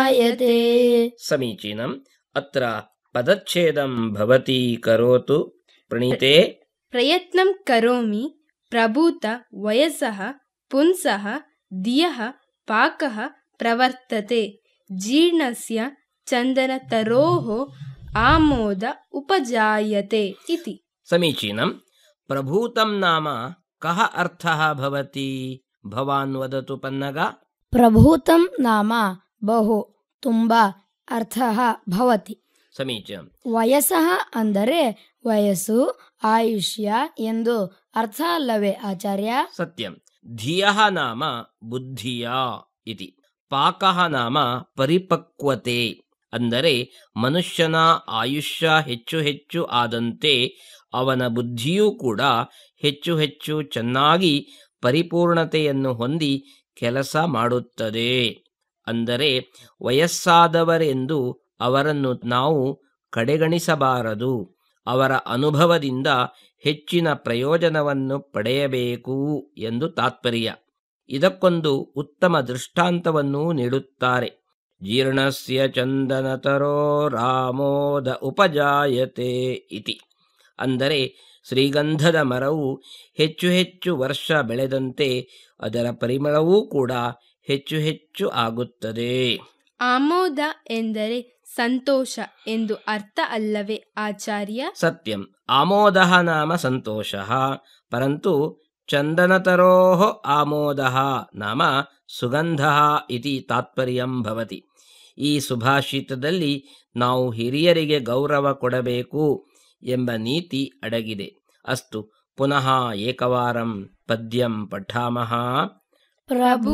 उपजायते। समीचीनम्। अत्र पदच्छेदं भवती करोतु प्रणीते। प्रयत्नं करोमि प्रभूत वयसः पुंसः धियः पाकः प्रवर्तते जीर्णस्य चन्दनतरोः आमोद उपजायते इति। समीचीनम्। प्रभूतं नाम कः अर्थः भवति? भवान् वदतु पन्नग। प्रभूतं नाम बहु ತುಂಬಾ ಅರ್ಥಃ ಭವತಿ. समीचीनम्। ವಯಸ್ಸಃ ಅಂದರೆ ವಯಸ್ಸು ಆಯುಷ್ಯ ಎಂದು ಅರ್ಥ ಅಲ್ಲವೇ ಆಚಾರ್ಯ? सत्यं। धियः नाम बुद्धिया इति. पाकः नाम ಪರಿಪಕ್ವತೆ. ಅಂದರೆ ಮನುಷ್ಯನ ಆಯುಷ್ಯ ಹೆಚ್ಚು ಹೆಚ್ಚು ಆದಂತೆ ಅವನ ಬುದ್ಧಿಯೂ ಕೂಡ ಹೆಚ್ಚು ಹೆಚ್ಚು ಚೆನ್ನಾಗಿ ಪರಿಪೂರ್ಣತೆಯನ್ನು ಹೊಂದಿ ಕೆಲಸ ಮಾಡುತ್ತದೆ. ಅಂದರೆ ವಯಸ್ಸಾದವರೆಂದು ಅವರನ್ನು ನಾವು ಕಡೆಗಣಿಸಬಾರದು. ಅವರ ಅನುಭವದಿಂದ ಹೆಚ್ಚಿನ ಪ್ರಯೋಜನವನ್ನು ಪಡೆಯಬೇಕು ಎಂದು ತಾತ್ಪರ್ಯ. ಇದಕ್ಕೊಂದು ಉತ್ತಮ ದೃಷ್ಟಾಂತವನ್ನೂ ನೀಡುತ್ತಾರೆ. ಜೀರ್ಣಸ್ಯ ಚಂದನತರೋ ರಾಮೋದ ಉಪಜಾಯತೆ ಇತಿ. ಅಂದರೆ ಶ್ರೀಗಂಧದ ಮರವು ಹೆಚ್ಚು ಹೆಚ್ಚು ವರ್ಷ ಬೆಳೆದಂತೆ ಅದರ ಪರಿಮಳವೂ ಕೂಡ ಹೆಚ್ಚು ಹೆಚ್ಚು ಆಗುತ್ತದೆ. ಆಮೋದ ಎಂದರೆ ಸಂತೋಷ ಎಂದು ಅರ್ಥ ಅಲ್ಲವೇ ಆಚಾರ್ಯ? ಸತ್ಯಂ. ಆಮೋದಃ ನಾಮ ಸಂತೋಷಃ, ಪರಂತು ಚಂದನತರೋಃ ಆಮೋದಃ ನಾಮ ಸುಗಂಧಃ ಇತಿ ತಾತ್ಪರ್ಯಂ ಭವತಿ. ಈ ಸುಭಾಷಿತದಲ್ಲಿ ನಾವು ಹಿರಿಯರಿಗೆ ಗೌರವ ಕೊಡಬೇಕು ಎಂಬ ನೀತಿ ಅಡಗಿದೆ. ಅಸ್ತು ಪುನಃ ಏಕವಾರಂ ಪದ್ಯಂ ಪಠಾಮಃ. ಪ್ರಭು